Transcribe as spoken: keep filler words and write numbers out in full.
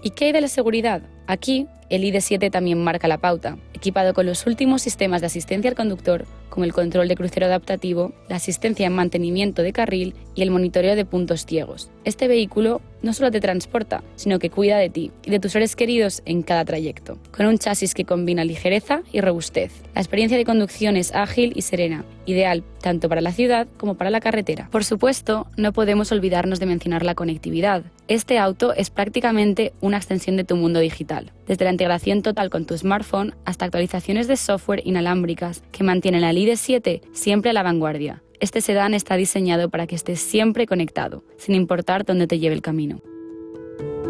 ¿Y qué hay de la seguridad? Aquí, el I D siete también marca la pauta, equipado con los últimos sistemas de asistencia al conductor, como el control de crucero adaptativo, la asistencia en mantenimiento de carril y el monitoreo de puntos ciegos. Este vehículo no solo te transporta, sino que cuida de ti y de tus seres queridos en cada trayecto, con un chasis que combina ligereza y robustez. La experiencia de conducción es ágil y serena, ideal tanto para la ciudad como para la carretera. Por supuesto, no podemos olvidarnos de mencionar la conectividad. Este auto es prácticamente una extensión de tu mundo digital, desde la integración total con tu smartphone hasta actualizaciones de software inalámbricas que mantienen al I D siete siempre a la vanguardia. Este sedán está diseñado para que estés siempre conectado, sin importar dónde te lleve el camino.